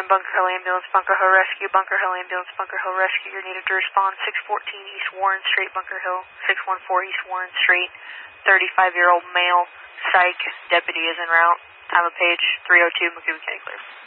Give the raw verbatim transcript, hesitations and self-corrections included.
nine, Bunker Hill Ambulance, Bunker Hill Rescue, Bunker Hill Ambulance, Bunker Hill Rescue. You're needed to respond six fourteen East Warren Street, Bunker Hill, six one four East Warren Street. thirty-five-year-old male, psych, deputy is en route. Time of page three oh two, McCool County clear.